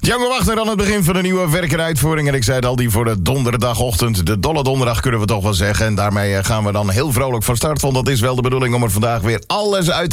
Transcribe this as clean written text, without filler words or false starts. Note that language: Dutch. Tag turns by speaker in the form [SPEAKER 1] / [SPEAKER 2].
[SPEAKER 1] Django Wagner aan het begin van de nieuwe werkeruitvoering. En ik zei het al, die voor de donderdagochtend. De dolle donderdag kunnen we toch wel zeggen. En daarmee gaan we dan heel vrolijk van start. Want dat is wel de bedoeling om er vandaag weer alles uit te